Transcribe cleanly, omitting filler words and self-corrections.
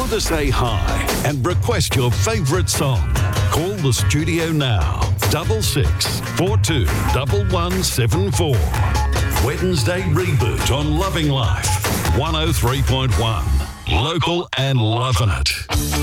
want to say hi and request your favourite song, call the studio now. 66 42 1174. Wednesday Reboot on Loving Life. 103.1. Local and loving it.